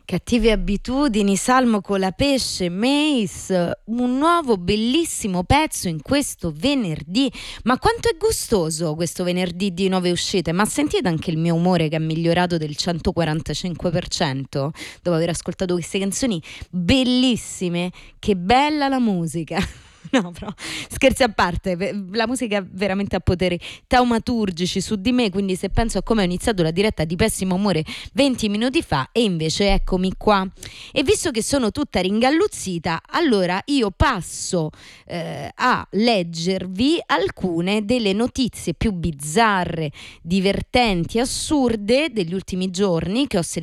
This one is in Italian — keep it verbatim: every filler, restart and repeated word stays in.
Cattive abitudini, Salmo Colapesce, Mace, un nuovo bellissimo pezzo in questo venerdì. Ma quanto è gustoso questo venerdì di nuove uscite, ma sentite anche il mio umore che è migliorato del centoquarantacinque per cento dopo aver ascoltato queste canzoni bellissime. Che bella la musica. No, però scherzi a parte, la musica ha veramente ha poteri taumaturgici su di me, quindi se penso a come ho iniziato la diretta di pessimo umore venti minuti fa e invece eccomi qua. E visto che sono tutta ringalluzzita, allora io passo eh, a leggervi alcune delle notizie più bizzarre, divertenti, assurde degli ultimi giorni che ho selezionato